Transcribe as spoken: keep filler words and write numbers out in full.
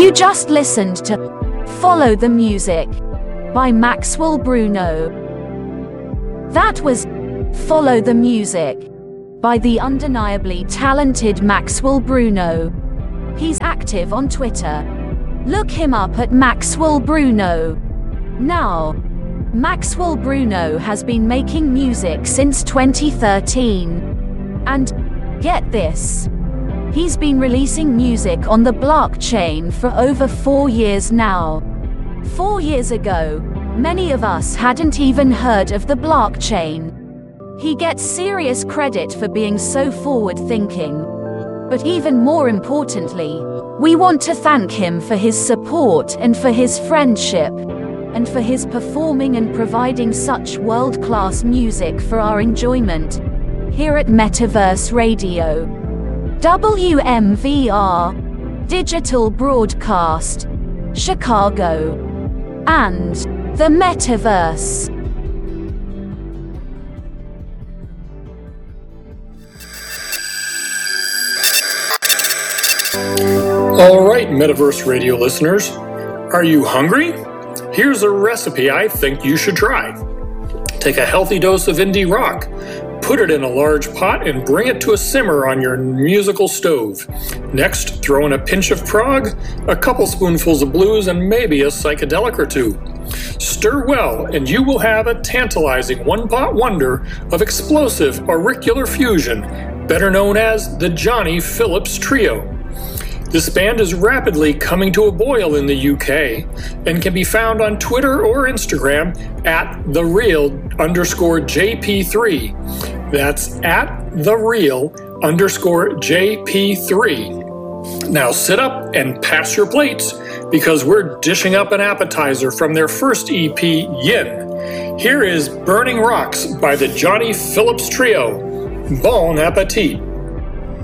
You just listened to Follow the Music by Maxwell Bruno. That was Follow the Music by the undeniably talented Maxwell Bruno. He's active on Twitter. Look him up at Maxwell Bruno. Now, Maxwell Bruno has been making music since twenty thirteen. And, get this, he's been releasing music on the blockchain for over four years now. Four years ago, many of us hadn't even heard of the blockchain. He gets serious credit for being so forward-thinking. But even more importantly, we want to thank him for his support and for his friendship, and for his performing and providing such world-class music for our enjoyment here at Metaverse Radio. W M V R, Digital Broadcast, Chicago, and the Metaverse. All right, Metaverse Radio listeners, are you hungry? Here's a recipe I think you should try. Take a healthy dose of indie rock, put it in a large pot and bring it to a simmer on your musical stove. Next, throw in a pinch of prog, a couple spoonfuls of blues, and maybe a psychedelic or two. Stir well, and you will have a tantalizing one-pot wonder of explosive auricular fusion, better known as the Johnny Phillips Trio. This band is rapidly coming to a boil in the U K and can be found on Twitter or Instagram at the real underscore J P three. That's at the real underscore J P three. Now sit up and pass your plates because we're dishing up an appetizer from their first E P, Yin. Here is Burning Rocks by the Johnny Phillips Trio. Bon appetit.